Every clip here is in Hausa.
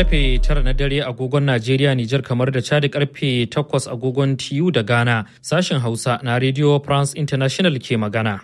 karfe 9 na dare agogon Najeriya, Nijar kamar da Chad karfe 8 agogon TU da Ghana. Sashen Hausa na Radio France International ke magana.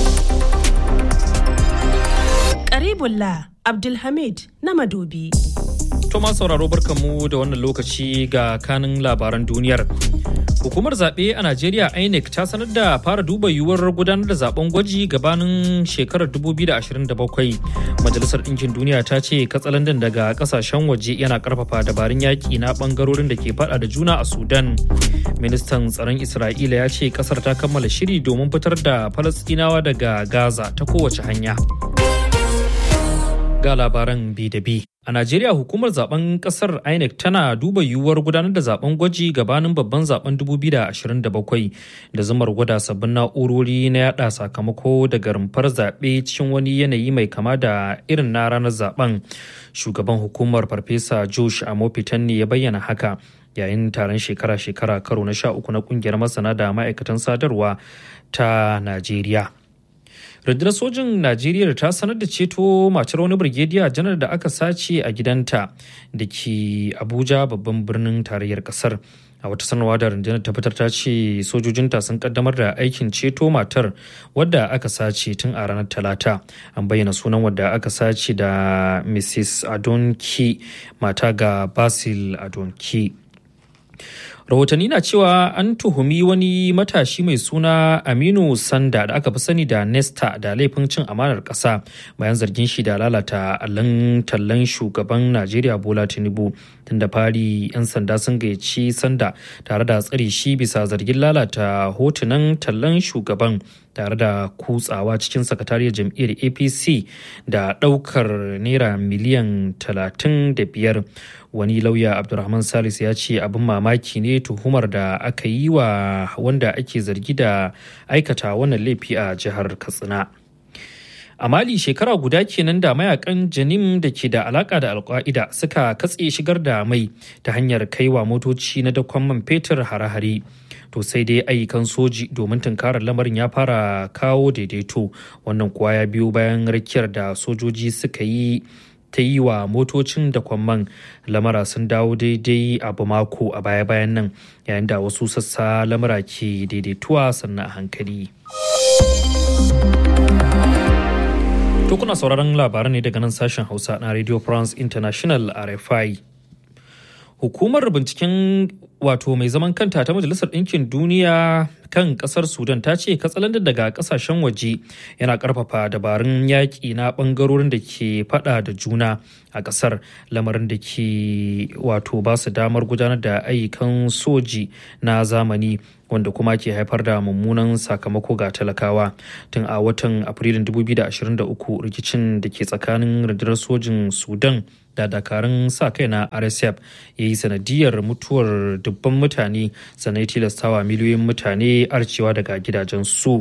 Karibullah Abdulhamid na Madobi. Thomas sauraro barkanmu da wannan lokaci ga kanin labaran duniyar. Hukumar zaɓe a Najeriya INEC ta sanar da fara duba yiwuwar gudanar da zaben gwaji gabanin shekarar 2027. Majalisar Ɗinkin Duniya ta ce katsalandan daga ƙasashen waje yana ƙarfafa dabarun yaƙi na ɓangarorin da ke faɗa da juna a Sudan. Ministan tsaron Isra'ila ya ce ƙasar ta kammala shiri domin fitar da Falasɗinawa daga Gaza ta kowace hanya. Ga labaran bi da bi. A Najeriya hukumar zaben kasar INEC tana duba yiwuwar gudanar da zaben gwaji gabanin babban zaben 2027 da zumar gwada sabbin na'urori na yada sakamako daga rumfar zaɓe cikin wani yanayi mai kama da irin na ranar zaben. Shugaban hukumar Farfesa Josh Amopitan ne ya bayyana haka yayin taron shekara-shekara karo na 13 na kungiyar masana da ma'aikatan sadarwa ta Najeriya. Rundunar sojin Najeriya ta sanar da ceto matar wani birgediya janar da aka sace a gidanta da ke Abuja babban birnin tarayyar kasar. A wata sanarwa da rundunar ta fitar ta ce sojojinta sun kaddamar da aikin ceto matar wadda aka sace tun a ranar Talata. An bayyana sunan wadda aka sace da Mrs. Adonki, mata ga Basil Adonki. Rahotanni na cewa an tuhumi wani matashi mai suna Aminu Sanda da aka fi sani da Nesta da laifin cin amanar ƙasa bayan zargin shi da lalata allon tallan shugaban Najeriya Bola Tinubu. Tun da fari 'yan sanda sun gayyaci Sanda tare da tsare shi bisa zargin lalata hotunan tallan shugaban tare da kutsawa cikin sakatariyar jam'iyyar APC da ɗaukar naira miliyan 35. Wani lauya Abdulrahman Salisu ya ce abin mamaki ne tuhumar da aka yi wa wanda ake zargi da aikata wannan laifi a jihar Katsina. A Mali shekara guda kenan da mayakan Janim da ke da alaka da Al-Qaida suka katse shigar da mai ta hanyar kaiwa motoci na dakon man fetur hare-hare. To sai dai ayyukan soji domin tunkarar lamarin ya fara kawo daidaito, wannan kuwa ya biyo bayan rakiyar da sojoji suka yi ta yi wa motocin da kwamman. Lamara sun dawo daidai a Bamako a baya-bayan nan, yayin da wasu sassa lamara ke daidaituwa sannan a hankali. To kuna sauraron labaran ne daga nan sashen Hausa na Radio France International RFI. Hukumar binciken mai zaman kanta ta Majalisar Ɗinkin Duniya kan ƙasar Sudan ta ce katsalandan daga ƙasashen waje yana ƙarfafa dabarun yaƙi na ɓangarorin da ke faɗa da juna a ƙasar, lamarin da ke ba su damar gudanar da ayyukan soji na zamani wanda kuma ke haifar da mummunan sakamako ga talakawa. Tun a watan Afrilun 2023 rikicin da ke tsakanin rundunar sojin Sudan da dakarun sa kai na RSF ya yi sanadiyar mutuwar dubban mutane sannan ya tilastawa miliyoyin mutane arcewa daga gidajensu.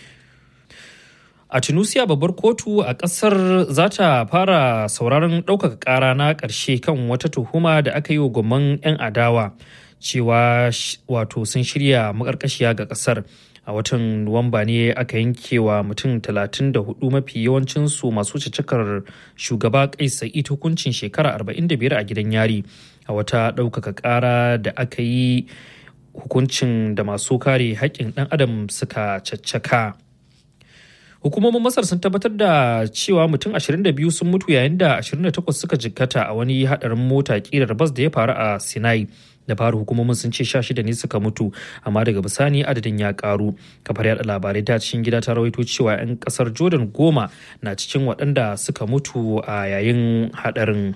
A Tunisia babbar kotu a kasar za ta fara sauraron ɗaukaka ƙara na ƙarshe kan wata tuhuma da aka yi wa gwamman 'yan adawa cewa sun shirya maƙarƙashiya ga ƙasar. A watan Nuwamba ne aka yanke wa mutum 34 mafi yawancinsu masu cicikar shugaba Kais Sa'id hukuncin shekara 45 a gidan yari. A wata ɗaukaka ƙara da aka yi hukuncin da masu kare haƙƙin ɗan adam suka caccaka. Hukumomin Masar sun tabbatar da cewa mutum 22 sun mutu yayin da 28 suka jikkata a wani haɗarin mota ƙirar bas da ya faru a Sinai. Da faru hukumomin sun ce 16 ne suka mutu, amma daga bisani adadin ya karu. Kafar yada labarai ta cikin gida ta rawaito cewa 'yan kasar Jordan 10 na cikin waɗanda suka mutu a yayin haɗarin.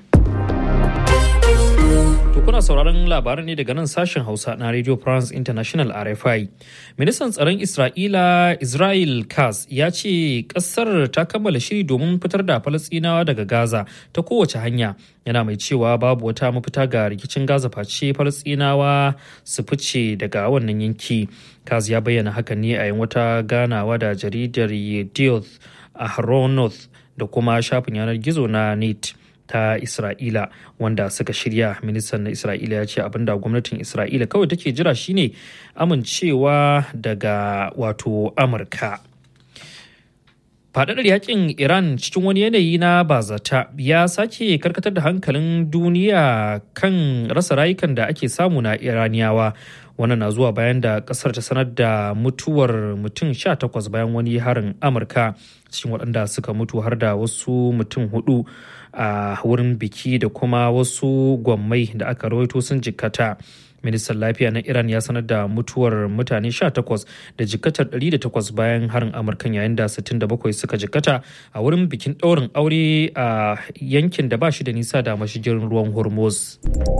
To kuna sauraron labaran ne daga nan sashen Hausa na Radio France International RFI. Ministan tsaron Isra'ila Israel Katz ya ce kasar ta kammala shiri domin fitar da Falasɗinawa daga Gaza ta kowace hanya. Yana mai cewa babu wata mafita ga rikicin Gaza face Falasɗinawa su fice daga wannan yanki. Katz ya bayyana hakan ne a yin wata ganawa da jaridar Yedioth Ahronoth da kuma shafin yanar gizo na Net ta Isra'ila wanda suka shirya. Ministan na Isra'ila ya ce abinda gwamnatin Isra'ila kawai take jira shine amincewa daga Amurka. Faɗaɗar yakin Iran cikin wani yanayi na bazata ya sake karkatar da hankalin duniya kan rasa rayukan da ake samu na Iraniyawa. Wannan na zuwa bayan da ƙasar ta sanar da mutuwar mutum 18 bayan wani harin Amurka, cikin waɗanda suka mutu har da wasu mutum 4 a wurin biki da kuma wasu gwammai da aka rawaito sun jikkata. Ministan lafiya na Iran ya sanar da mutuwar mutane 18 da jikkatar 108 bayan harin Amurkan, yayin da 67 suka jikkata a wurin bikin ɗaurin aure a yankin da ba shi da nisa da mashigin ruwan Hormuz.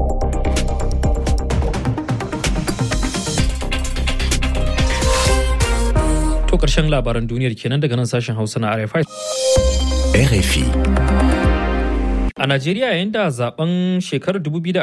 To ƙarshen labaran duniyar kenan daga nan sashen Hausa na RFI. A Najeriya, yayin da zaben shekarar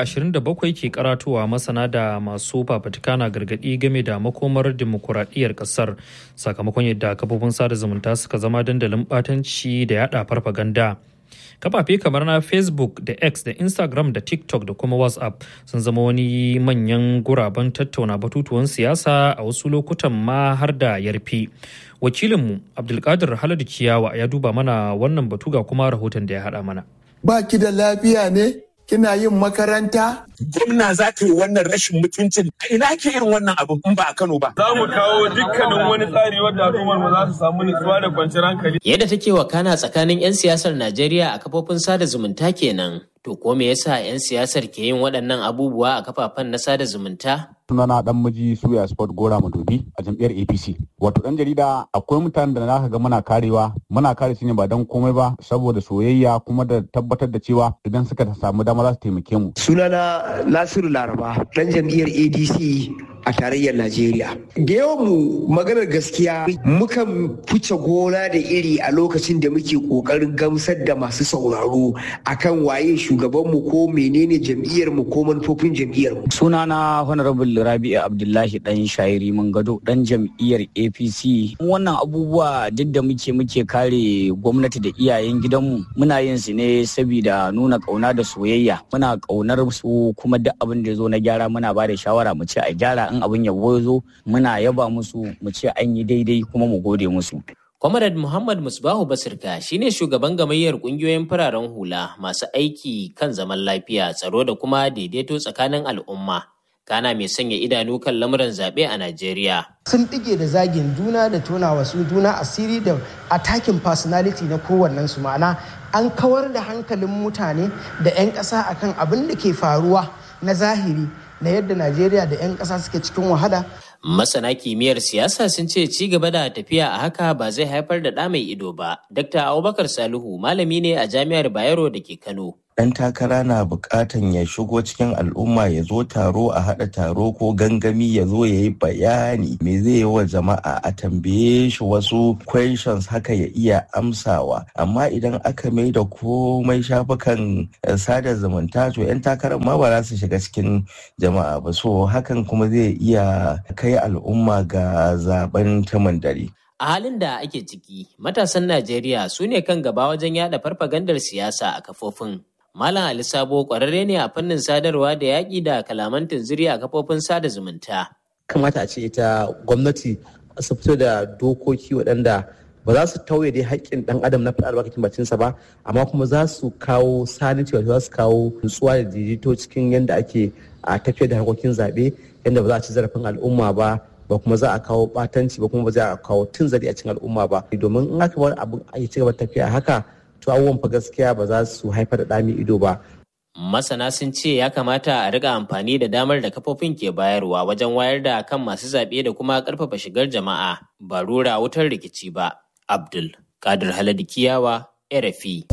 2027 ke karatowa, masana da masu fafutuka na gargaɗi game da makomar dimokuraɗiyyar ƙasar sakamakon yadda kafofin sada zumunta suka zama dandalin ɓatanci da yada farfaganda. Kafafe kamar na Facebook da X da Instagram da TikTok da kuma WhatsApp sun zama wani manyan guraben tattauna batutuwan siyasa, a wasu lokutan ma har da yarfe. Wakilinmu Abdulkadir Haladu Kiyawa ya duba mana wannan batu ga kuma rahoton da ya haɗa mana. Ba ki da lafiya ne? Kina yin makaranta? Gwamna za ta yi wannan rashin mutuncin. Ina ke irin wannan abu in ba a Kano ba. Za mu kawo dukkanin wani tsari wanda al'ummar mu za su samu nutsuwa da kwanciyar hankali. Yadda take wakana tsakanin 'yan siyasar Najeriya a kafofin sada zumunta kenan. To ko me yasa 'yan siyasar ke yin waɗannan abubuwa a kafafen na sada zumunta? Sunana dan miji Suya Sport Gora Madobi a jam'iyyar APC. Wato dan jarida, akwai mutanen da naka ga muna kare su ne ba dan komai ba, saboda soyayya kuma da tabbatar da cewa idan suka samu dama za su taimake mu. Sunana Nasiru Laraba, dan jam'iyyar ADC a tarayyar Najeriya. Da yawan mu maganar gaskiya mukan fice gona da iri a lokacin da muke kokarin gamsar da masu sauraro akan waye shugabanmu ko menene jam'iyyar mu ko manufofin jam'iyyar mu. Sunana Honorable Rabi'u Abdullahi dan Shairi Mangado, dan jam'iyyar APC. Wannan abubuwa duk da muke kare gwamnati da iyayen gidanmu, muna yin su ne saboda nuna kauna da soyayya. Muna kaunar su kuma duk abin da ya zo na gyara muna ba da shawara mu ce a gyara, in abin yabo ya zo muna yaba musu mu ce an yi daidai kuma mu gode musu. Comrade Muhammad Musbahu Basirka shine shugaban gamayyar kungiyoyin fararen hula masu aiki kan zaman lafiya, tsaro da kuma daidaito tsakanin al'umma. Kana mai sanya idanu kan lamuran zaɓe a Najeriya. Sun ɗige da zagin juna da tona wasu juna asiri da attacking personality na kowannen su, ma'ana an kawar da hankalin mutane da 'yan ƙasa akan abin da ke faruwa na zahiri na yadda Najeriya da 'yan ƙasa suke cikin wahala. Masana kimiyyar siyasa sun ce ci gaba da tafiya a haka ba zai haifar da ɗa mai ido ba. Dr. Abubakar Salihu malami ne a Jami'ar Bayero da ke Kano. Ɗan takara na buƙatan ya shigo cikin al'umma, ya zo taro, a haɗa taro ko gangami, ya zo ya yi bayani me zai yi wa jama'a, a tambaye shi wasu questions haka ya iya amsawa. Amma idan aka mai da komai shafukan sada zumunta, to 'yan takarar ma ba za su shiga cikin jama'a ba. So hakan kuma zai iya kai al'umma ga zaben tumun dare. A halin da ake ciki, matasan Najeriya su ne kan gaba wajen yada farfagandar siyasa a kafofin. Malam Ali Sabo ƙwararre ne a fannin sadarwa da yaƙi da kalaman tunziri a kafofin sada zumunta. Kamata a ce ita gwamnati su fito da dokoki waɗanda ba za su tauye dai haƙƙin ɗan adam na faɗa albarkacin bacinsa ba, amma kuma za su kawo saniti, wato za su kawo nutsuwa da daidaito cikin yadda ake a tafiyar da harkokin zaɓe, yadda ba za a ci zarafin al'umma ba kuma za a kawo ɓatanci ba, kuma ba za a kawo tunzari a cikin al'umma ba. Domin in aka bar abin a ci gaba tafiya haka, to abubuwan fa gaskiya ba za su haifar da ɗami ido ba. Masana sun ce ya kamata a riga amfani da damar da kafofin ke bayarwa wajen wayar da kan masu zaɓe da kuma ƙarfafa shigar jama'a, ba rura wutar rikici ba. Abdul Kadir Haladu Kiyawa, RFI.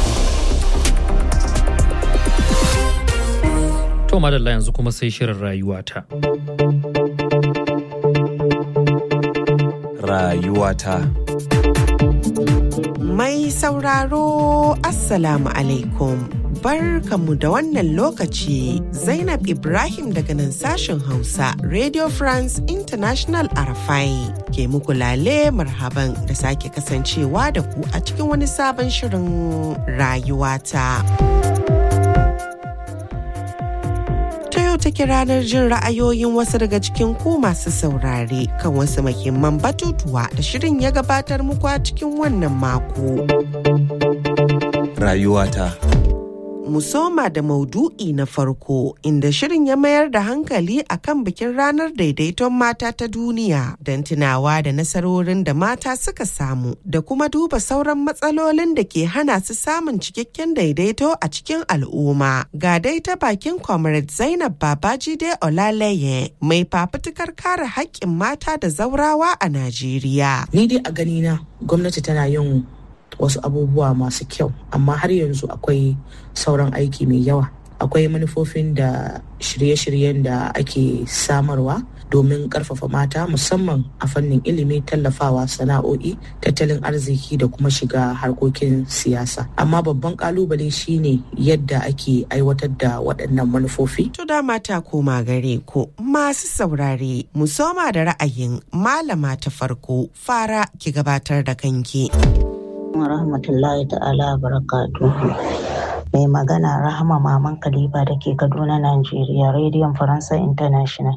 To madalla, yanzu kuma sai shirin rayuwata. Rayuwata. Mai sauraro Assalamu alaikum. Barkanmu da wannan lokaci. Zainab Ibrahim daga nan sashen Hausa Radio France International RFI ke muku lale marhaban da sake kasancewa da ku a cikin wani sabon shirin rayuwata. take ranar jin ra'ayoyin wasu daga cikin ku masu saurare kan wasu muhimman batutuwa da shirin ya gabatar muku a cikin wannan mako. Rayuwata. Mu soma da maudu'i na farko inda shirin ya mayar da hankali akan bikin ranar daidaiton mata ta duniya don tunawa da nasarorin da mata suka samu da kuma duba sauran matsalolin da ke hana su samun cikakken daidaito a cikin al'umma. Ga dai ta bakin Comrade Zainab Babajide Olaleye mai fafutukar kare haƙƙin mata da zaurawa a Najeriya. Ni dai a ganina gwamnati tana yin wasu abubuwa masu kyau, amma har yanzu akwai sauran aiki mai yawa. Akwai manufofin da shirye-shiryen da ake samarwa domin karfafa mata musamman a fannin ilimi, tallafawa sana'o'i, tattalin arziki da kuma shiga harkokin siyasa. Amma babban kalubale shine yadda ake aiwatar da waɗannan manufofi. To da mata koma gare ku masu saurare, mu soma da ra'ayin malama ta farko. Fara ki gabatar da kanki. Rahmatullahi ta'ala barakatuhu. Mai magana Rahama Maman Khalifa da ke Kaduna, Najeriya, Rediyon Faransa International.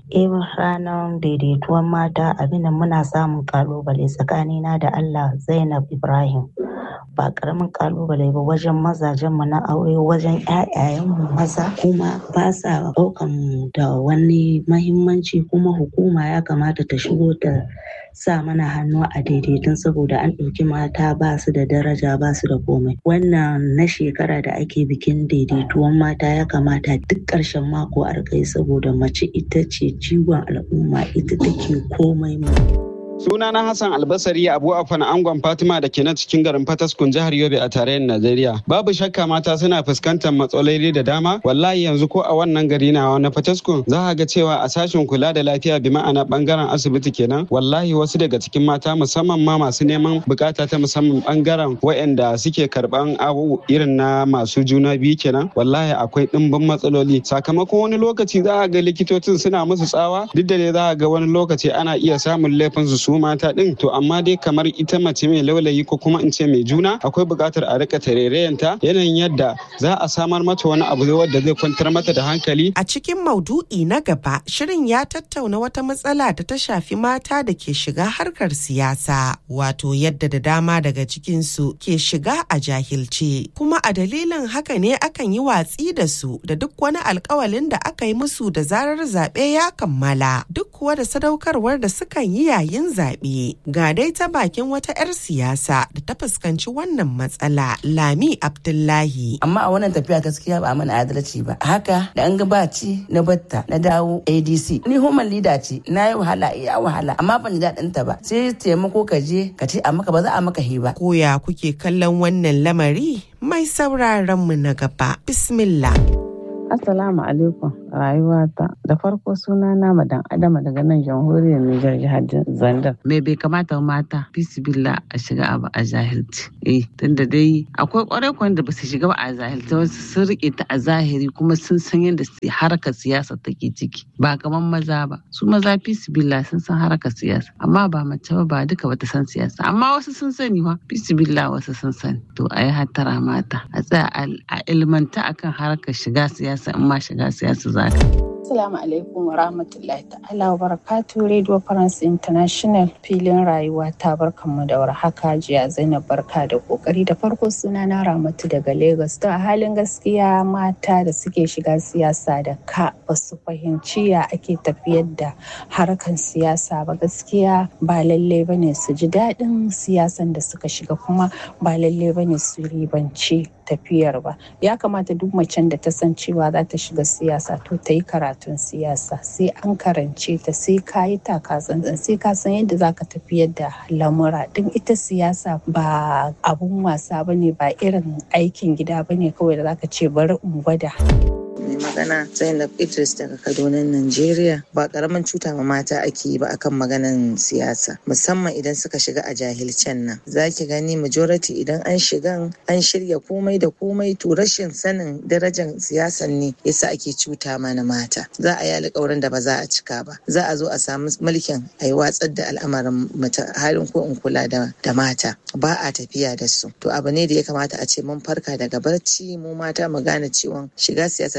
Ranar daidaituwan mata abinda muna samun kalubale tsakanina da Allah Zainab Ibrahim. Ba karamin kalubale ba wajen mazajenmu na aure, wajen ƴaƴayenmu maza kuma ba sa ɗaukan da wani mahimmanci, kuma hukuma ya kamata ta shigo ta sa mana hannu a daidaitun saboda an ɗauki mata ba su da daraja, ba su da komai. Wannan na shekara da ake bikin daidaituwan mata ya kamata duk ƙarshen mako a rikai saboda mace ita ce jigon al'umma, ita take komai mu. Sunana Hassan Albasari Abu Afan Angon Fatima da ke na cikin garin Fataskun jihar Yobe a tarayyar Najeriya. Babu shakka mata suna fuskantar matsaloli da dama. Wallahi yanzu ko a wannan gari na Fataskun za a ga cewa a sashen kula da lafiya bi ma'ana bangaren asibiti kenan. Wallahi wasu daga cikin mata musamman ma masu neman bukata ta musamman bangaren waɗanda suke karban abu irin na masu juna biyu kenan. Wallahi akwai ɗimbin matsaloli. Sakamakon wani lokaci za a ga likitocin suna musu tsawa, duk da dai za a ga wani lokaci ana iya samun laifin su mata din, to amma dai kamar ita mace mai laulayi ko kuma in ce mai juna, akwai buƙatar a rika tarerayanta yanayin yadda za a samar mata wani abu wanda zai kwantar mata da hankali. A cikin maudu'i na gaba, shirin ya tattauna wata matsala da ta shafi mata da ke shiga harkar siyasa, wato yadda da dama daga cikinsu ke shiga a jahilce, kuma a dalilin haka ne akan yi watsi da su da duk wani alkawalin da aka yi musu da zarar zaɓe ya kammala, duk kuwa da sadaukarwar da sukan yi yayin zaɓe. Ga dai ta bakin wata 'yar siyasa da ta fuskanci wannan matsala, Lami Abdullahi. Amma a wannan tafiya gaskiya ba a mana adalci ba. Haka da an gabaci na batta na dawo ADC. Ni human leader ce, na yi wahala iya wahala, amma ban ji daɗin ta ba. Sai taimako ka je ka ce a maka ba za a maka hiba. Koya kuke kallon wannan lamari? Mai sauraron mu na gaba. Bismillah. Assalamu alaikum rayuwata. Da farko suna na Madan Adama daga nan jamhuriyar Nijar jihar Zandar. Me bai kamata mata bisbillah a shiga abu a jahilci. Tunda dai akwai kwarai kwan da basu shiga ba a jahilci, wasu sun rike ta a zahiri kuma sun san yadda harkar siyasa take ciki. Ba kaman maza ba. Su maza bisbillah sun san harkar siyasa, amma ba mace ba duka bata san siyasa. Amma wasu sun sani wa bisbillah wasu sun sani. To ayi hattara mata. A tsaya a ilmanta akan harkar shiga siyasa. In ma shiga siyasa za ka. Assalamu alaikum wa rahmatullahi ta'ala wa barakatuh. Radio France International filin rayuwa ta barkanmu da warhaka. Jiya Zainab barka da kokari. Da farko suna na Ramatu daga Lagos. To a halin gaskiya mata da suke shiga siyasa da ka basu fahimci ya ake tafiyar da harkan siyasa ba, gaskiya ba lalle bane su ji daɗin siyasan da suka shiga, kuma ba lalle bane su ribanci tafiyar ba. Ya kamata duk macen da ta san cewa za ta shiga siyasa to ta yi karatun siyasa, sai an karance ta, sai ka yi takatsantsan, sai ka san yadda za ka tafiyar da lamura. Din ita siyasa ba abun wasa bane, ba irin aikin gida bane kawai da za ka ce bari in gwada. Mai magana Zainab Idris daga Kaduna, Najeriya. Ba karamin cuta ma mata ake yi ba akan maganan siyasa, musamman idan suka shiga a jahilcen nan. Za ki gani majority idan an shigan an shirya komai da komai, to rashin sanin darajar siyasan ne yasa ake cuta mana mata. Za a yi alƙawarin da ba za a cika ba. Za a zo a samu mulkin a yi watsar da al'amarin mata, halin ko in kula da mata. Ba a tafiya da su. To abu ne da ya kamata a ce mun farka daga barci, mu mata mu gane cewa shiga siyasa da muke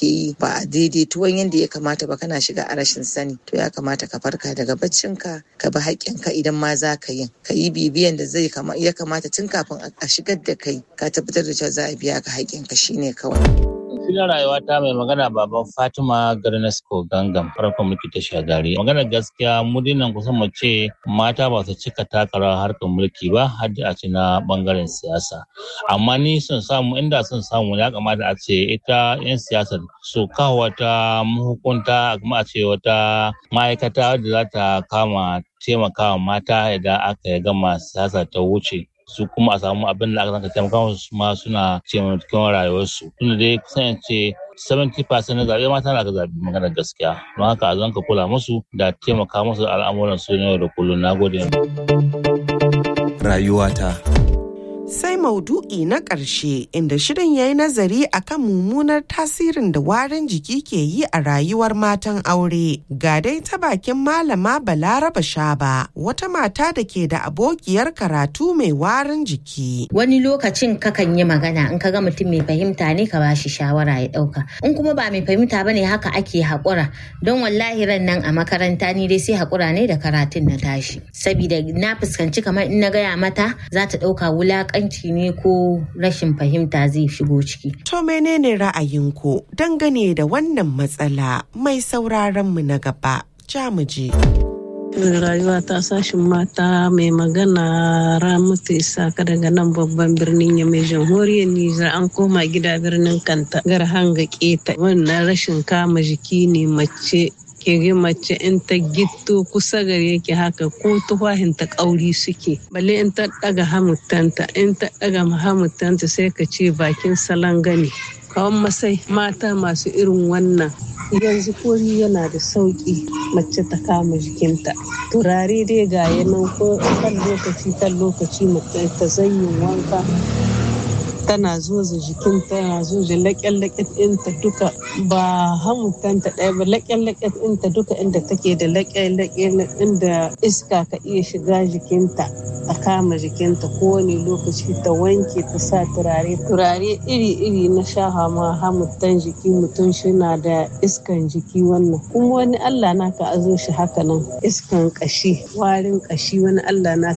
yi ba a daidaituwan yadda ya kamata ba kana shiga a rashin sani, to ya kamata ka farka daga baccinka ka bi haƙƙinka idan ma za ka yi bibiyan da ya kamata tun kafin a shigar da kai ka tabbatar da cewa za a biya ka haƙƙinka shine kawai. Filin rayuwa ta mai magana baban Fatima Garnasko Gangam farkon mulki ta Shagari. Maganar gaskiya mu dinnan kusan mu ce mata ba su cika taka rawar harkar mulki ba har da a ce na bangaren siyasa. Amma ni son samu ya kamata a ce ita 'yan siyasar su kawo wata mahukunta kuma a ce wata ma'aikata wadda za ta kama taimakawa mata idan aka gama siyasa ta wuce. Su kuma a samu abin da aka zanka taimaka musu ma suna taimakon rayuwarsu. Tunda dai kusan ce 70% na zaɓe mata na ga zaɓe maganar gaskiya. Don haka a zanka kula musu da taimaka musu da al'amuran su yau da kullum. Na gode. Rayuwata. Sai maudu'i na ƙarshe inda shirin ya yi nazari akan mummunar tasirin da warin jiki ke yi a rayuwar matan aure. Ga dai ta bakin Malama Balaraba Shaba, wata mata da ke da abokiyar karatu mai warin jiki. Wani lokacin kakan yi magana in ka ga mutum mai fahimta ne ka ba shi shawara ya ɗauka. In kuma ba mai fahimta ba ne haka ake haƙura. Don wallahi ran nan a makaranta ni dai sai haƙura ne da karatun na tashi. Sabida na fuskanci kamar in na gaya mata za ta ɗauka wulaƙanci ne ko rashin fahimta zai shigo ciki. To menene ra'ayinku dangane da wannan matsala? Mai sauraron mu na gaba, Jamuje. Rayuwa ta sashin mata mai magana Ramatu Isaka daga nan babban birnin Yamai jamhuriyar Nijar, an koma gida birnin Kanta garhan ga keta. Wannan rashin kama jiki ne mace mace in ta gitto kusa gare ki haka ko tuwahin ta kauri suke, balle in ta daga hamutanta sai ka ce bakin salon gani. Kawan masai mata masu irin wannan yanzu komi yana da sauki mace ta kama jikinta. Turare dai ga yanan ko kan lokaci mace ta zanyin wanka tana zoza jikinta, tana zoza laƙen-laƙen ɗinta duka ba hamutanta ɗaya ba, laƙen-laƙen ɗinta duka inda take da laƙen-laƙen inda iska ka iya shiga jikinta ta kama jikinta kowane lokaci ta wanke ta sa turare iri-iri na shaha ma hamutan jiki mutum shina da iskan jiki wannan. Kuma wani Allah naka azo shi haka nan iskan ƙashi warin ƙashi wani Allah naka